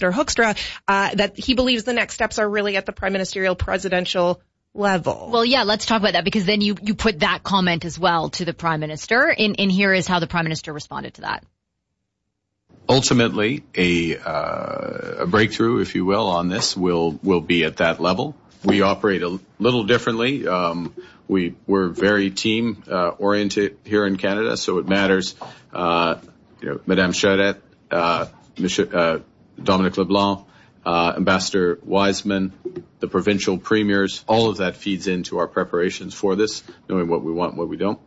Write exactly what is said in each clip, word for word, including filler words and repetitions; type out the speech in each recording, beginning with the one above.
Ambassador Hoekstra, uh, that he believes the next steps are really at the prime ministerial presidential level. Well, yeah, let's talk about that, because then you, you put that comment as well to the prime minister, and, and here is how the prime minister responded to that. Ultimately, a, uh, a breakthrough, if you will, on this will, will be at that level. We operate a little differently. Um, we, we're very team, uh, oriented here in Canada, so it matters, uh, you know, Madame Charette, uh, Monsieur, uh, Dominic LeBlanc, uh, Ambassador Wiseman, the provincial premiers, all of that feeds into our preparations for this, knowing what we want and what we don't.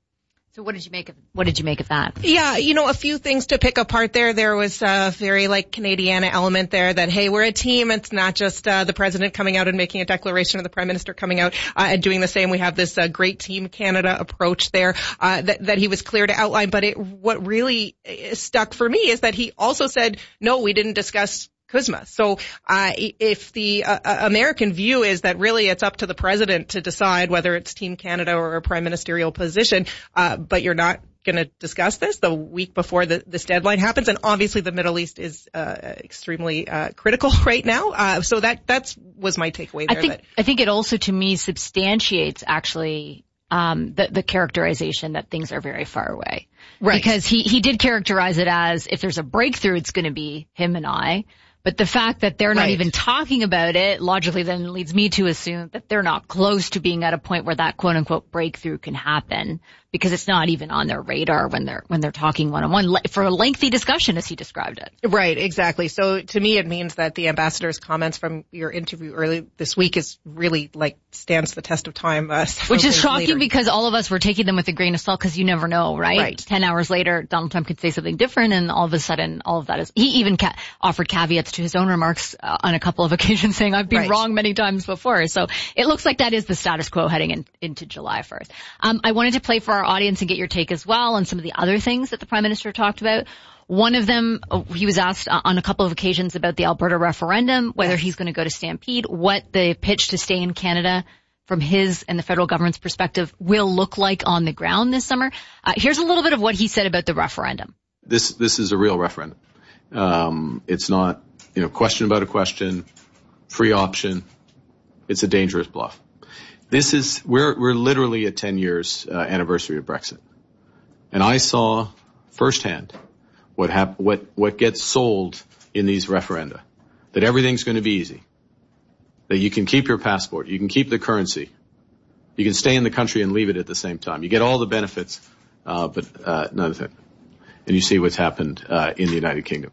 So what did you make of, what did you make of that? Yeah, you know, a few things to pick apart there. There was a very, like, Canadiana element there that, hey, we're a team. It's not just uh, the president coming out and making a declaration or the prime minister coming out uh, and doing the same. We have this uh, great Team Canada approach there uh, that, that he was clear to outline. But it, what really stuck for me is that he also said, no, we didn't discuss CUSMA. So uh, if the uh, American view is that really it's up to the president to decide whether it's Team Canada or a prime ministerial position, uh, but you're not going to discuss this the week before the, this deadline happens, and obviously the Middle East is uh, extremely uh, critical right now. Uh, so that that's was my takeaway there. I think that, I think it also, to me, substantiates actually um, the, the characterization that things are very far away. Right. Because he he did characterize it as, if there's a breakthrough, it's going to be him and I. But the fact that they're not right. even talking about it logically then leads me to assume that they're not close to being at a point where that quote unquote breakthrough can happen, because it's not even on their radar when they're, when they're talking one on one for a lengthy discussion, as he described it. Right, exactly. So to me, it means that the ambassador's comments from your interview early this week is really, like, stands the test of time. Uh, Which is shocking later. Because all of us were taking them with a grain of salt, because you never know, right? Right. Ten hours later, Donald Trump could say something different, and all of a sudden, all of that is, he even ca- offered caveats to his own remarks uh, on a couple of occasions, saying, I've been right. wrong many times before. So it looks like that is the status quo heading in, into July first. Um, I wanted to play for our audience and get your take as well on some of the other things that the Prime Minister talked about. One of them, he was asked on a couple of occasions about the Alberta referendum, whether yes. he's going to go to Stampede, what the pitch to stay in Canada from his and the federal government's perspective will look like on the ground this summer. Uh, here's a little bit of what he said about the referendum. This, this is a real referendum. Um, it's not, you know, question about a question, free option. It's a dangerous bluff. This is, we're, we're literally at ten years uh, anniversary of Brexit. And I saw firsthand what hap- what, what gets sold in these referenda. That everything's going to be easy. That you can keep your passport, you can keep the currency, you can stay in the country and leave it at the same time. You get all the benefits, uh, but uh, none of it. And you see what's happened uh, in the United Kingdom.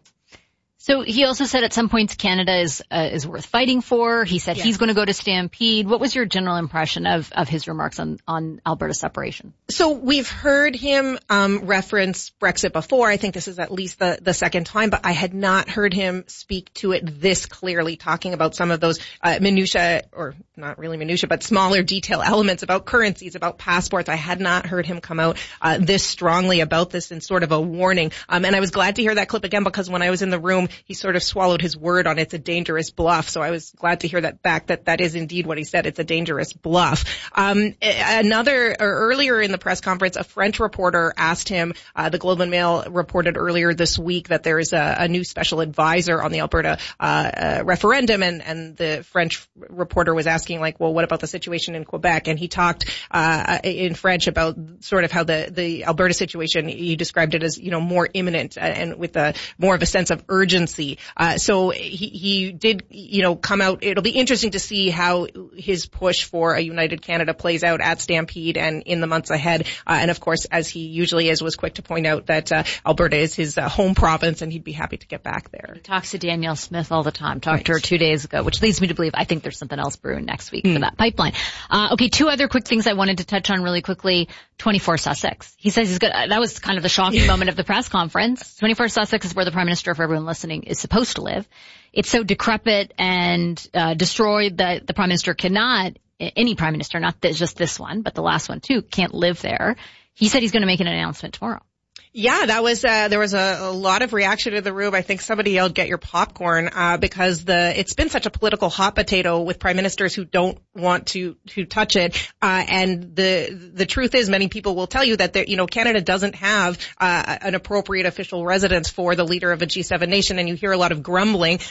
So he also said at some points Canada is uh, is worth fighting for. He said yeah. he's going to go to Stampede. What was your general impression of, of his remarks on, on Alberta separation? So we've heard him um reference Brexit before. I think this is at least the, the second time, but I had not heard him speak to it this clearly, talking about some of those uh, minutia, or not really minutia, but smaller detail elements about currencies, about passports. I had not heard him come out uh, this strongly about this in sort of a warning. Um, and I was glad to hear that clip again, because when I was in the room, he sort of swallowed his word on it's a dangerous bluff. So I was glad to hear that back, that that is indeed what he said. It's a dangerous bluff. Um, another, or earlier in the press conference, a French reporter asked him, uh, the Globe and Mail reported earlier this week that there is a, a new special advisor on the Alberta, uh, uh, referendum. And, and the French reporter was asking, like, well, what about the situation in Quebec? And he talked, uh, in French about sort of how the, the Alberta situation, he described it as, you know, more imminent and with a more of a sense of urgency. Uh, so he, he did, you know, come out. It'll be interesting to see how his push for a united Canada plays out at Stampede and in the months ahead. Uh, and of course, as he usually is, was quick to point out that uh, Alberta is his uh, home province, and he'd be happy to get back there. He talks to Danielle Smith all the time. Talked right. to her two days ago, which leads me to believe I think there's something else brewing next week mm. for that pipeline. Uh, okay, two other quick things I wanted to touch on really quickly. twenty-four Sussex. He says he's good. That was kind of the shocking moment of the press conference. twenty-four Sussex is where the Prime Minister, for everyone listening, is supposed to live. It's so decrepit and uh, destroyed that the Prime Minister cannot, any Prime Minister, not th- just this one, but the last one too, can't live there. He said he's going to make an announcement tomorrow. Yeah, that was, uh, there was a, a lot of reaction in the room. I think somebody yelled, get your popcorn, uh, because the, it's been such a political hot potato with prime ministers who don't want to, to touch it. Uh, and the, the truth is many people will tell you that there, you know, Canada doesn't have, uh, an appropriate official residence for the leader of a G seven nation. And you hear a lot of grumbling,